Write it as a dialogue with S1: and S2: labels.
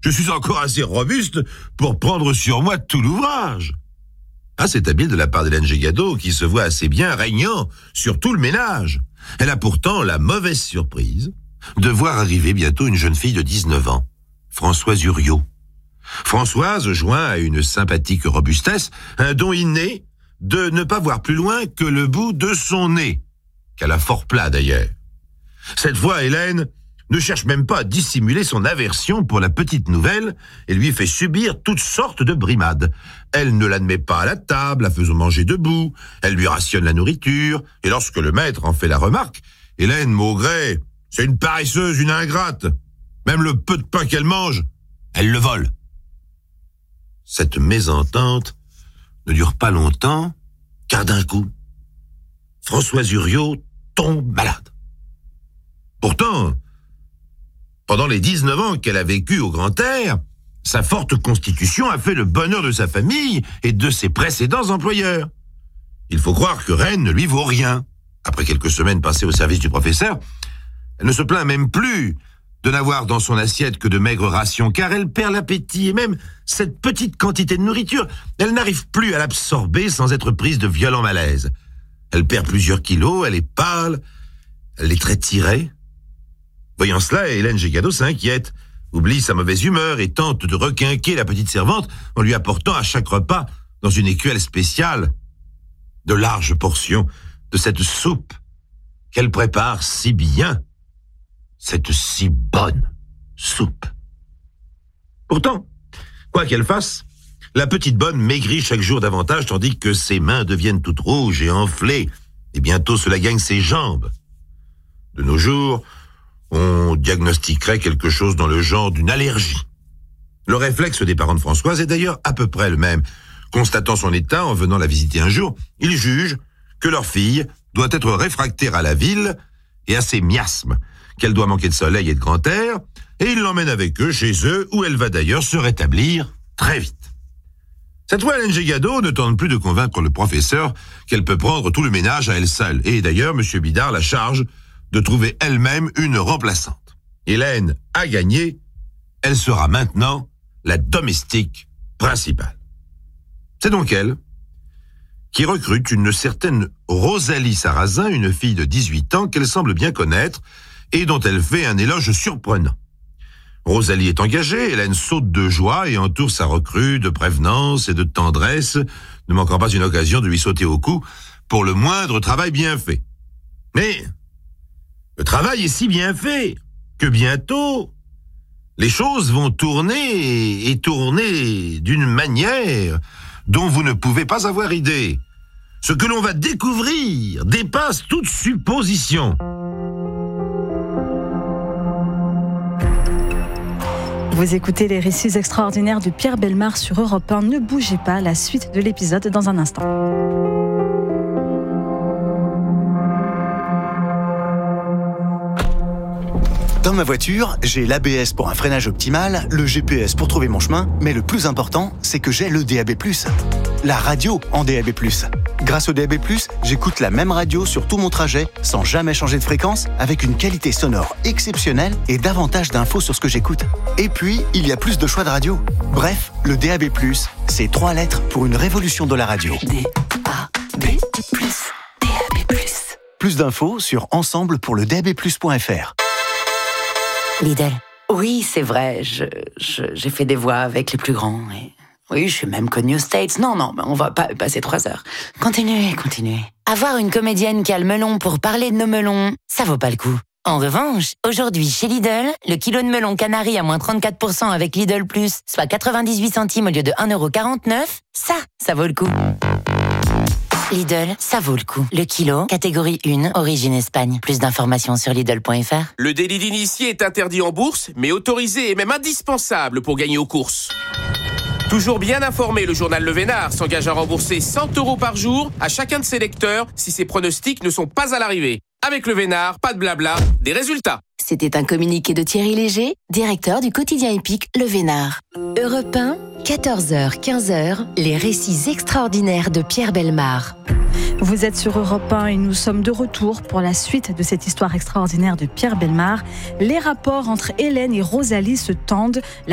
S1: Je suis encore assez robuste pour prendre sur moi tout l'ouvrage. » Ah, c'est habile de la part d'Hélène Gégado, qui se voit assez bien régnant sur tout le ménage. Elle a pourtant la mauvaise surprise de voir arriver bientôt une jeune fille de 19 ans, Françoise Uriot. Françoise joint à une sympathique robustesse un don inné de ne pas voir plus loin que le bout de son nez, qu'elle a fort plat d'ailleurs. Cette fois, Hélène ne cherche même pas à dissimuler son aversion pour la petite nouvelle et lui fait subir toutes sortes de brimades. Elle ne l'admet pas à la table, la faisant manger debout, elle lui rationne la nourriture, et lorsque le maître en fait la remarque, Hélène Maugret, c'est une paresseuse, une ingrate. Même le peu de pain qu'elle mange, elle le vole. Cette mésentente ne dure pas longtemps, car d'un coup, Françoise Uriot tombe malade. Pourtant, pendant les 19 ans qu'elle a vécu au grand air, sa forte constitution a fait le bonheur de sa famille et de ses précédents employeurs. Il faut croire que Rennes ne lui vaut rien. Après quelques semaines passées au service du professeur, elle ne se plaint même plus de n'avoir dans son assiette que de maigres rations, car elle perd l'appétit, et même cette petite quantité de nourriture, elle n'arrive plus à l'absorber sans être prise de violents malaises. Elle perd plusieurs kilos, elle est pâle, elle est très tirée. Voyant cela, Hélène Gégado s'inquiète, oublie sa mauvaise humeur et tente de requinquer la petite servante en lui apportant à chaque repas, dans une écuelle spéciale, de larges portions de cette soupe qu'elle prépare si bien, cette si bonne soupe. Pourtant, quoi qu'elle fasse, la petite bonne maigrit chaque jour davantage, tandis que ses mains deviennent toutes rouges et enflées, et bientôt cela gagne ses jambes. De nos jours, on diagnostiquerait quelque chose dans le genre d'une allergie. Le réflexe des parents de Françoise est d'ailleurs à peu près le même. Constatant son état en venant la visiter un jour, ils jugent que leur fille doit être réfractaire à la ville et à ses miasmes, qu'elle doit manquer de soleil et de grand air, et ils l'emmènent avec eux chez eux, où elle va d'ailleurs se rétablir très vite. Cette fois, Hélène Gégado ne tente plus de convaincre le professeur qu'elle peut prendre tout le ménage à elle seule, et d'ailleurs, M. Bidard la charge de trouver elle-même une remplaçante. Hélène a gagné, elle sera maintenant la domestique principale. C'est donc elle qui recrute une certaine Rosalie Sarrazin, une fille de 18 ans qu'elle semble bien connaître et dont elle fait un éloge surprenant. Rosalie est engagée, Hélène saute de joie et entoure sa recrue de prévenance et de tendresse, ne manquant pas une occasion de lui sauter au cou pour le moindre travail bien fait. Mais le travail est si bien fait que bientôt, les choses vont tourner et tourner d'une manière dont vous ne pouvez pas avoir idée. Ce que l'on va découvrir dépasse toute supposition.
S2: Vous écoutez les récits extraordinaires de Pierre Bellemare sur Europe 1. Ne bougez pas, la suite de l'épisode dans un instant.
S3: Dans ma voiture, j'ai l'ABS pour un freinage optimal, le GPS pour trouver mon chemin, mais le plus important, c'est que j'ai le DAB+, la radio en DAB+. Grâce au DAB+, j'écoute la même radio sur tout mon trajet, sans jamais changer de fréquence, avec une qualité sonore exceptionnelle et davantage d'infos sur ce que j'écoute. Et puis, il y a plus de choix de radio. Bref, le DAB+, c'est 3 lettres pour une révolution de la radio.
S4: DAB+, DAB+.
S3: Plus d'infos sur ensemble-pour-le-DAB+.fr.
S4: Lidl. Oui, c'est vrai, j'ai fait des voix avec les plus grands. Et... oui, je suis même connue aux States. Non, mais on va pas passer 3 heures. Continuez. Avoir une comédienne qui a le melon pour parler de nos melons, ça vaut pas le coup. En revanche, aujourd'hui, chez Lidl, le kilo de melon Canary à moins 34% avec Lidl+, soit 98 centimes au lieu de 1,49€, ça vaut le coup. Lidl, ça vaut le coup. Le kilo, catégorie 1, origine Espagne. Plus d'informations sur Lidl.fr.
S5: Le délit d'initié est interdit en bourse, mais autorisé et même indispensable pour gagner aux courses. Toujours bien informé, le journal Le Vénard s'engage à rembourser 100 € par jour à chacun de ses lecteurs si ses pronostics ne sont pas à l'arrivée. Avec Le Vénard, pas de blabla, des résultats.
S6: C'était un communiqué de Thierry Léger, directeur du quotidien épique Le Vénard. Europe 1, 14h, 15h, les récits extraordinaires de Pierre Bellemare.
S2: Vous êtes sur Europe 1 et nous sommes de retour pour la suite de cette histoire extraordinaire de Pierre Bellemare. Les rapports entre Hélène et Rosalie se tendent.